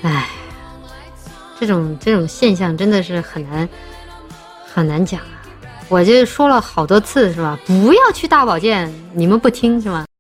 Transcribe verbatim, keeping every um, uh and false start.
唉，这种这种现象真的是很难很难讲啊！我就说了好多次是吧？不要去大保健，你们不听是吗？